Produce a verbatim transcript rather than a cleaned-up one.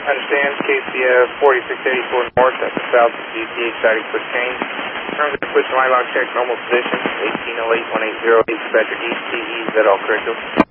Understand, K C F forty-six eighty-four North, that's the south of G T A, exciting quick change. Terms of push my lock check, normal position, eighteen oh eight, one eight zero eight, dispatcher East T E, is that all correct?